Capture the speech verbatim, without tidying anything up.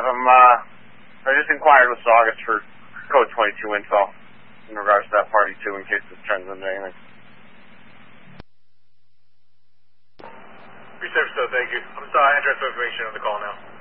have him, uh, I just inquired with August for code twenty-two info in regards to that party too, in case this turns into anything. Be safe, so thank you. I'm sorry, I entered some information on the call now.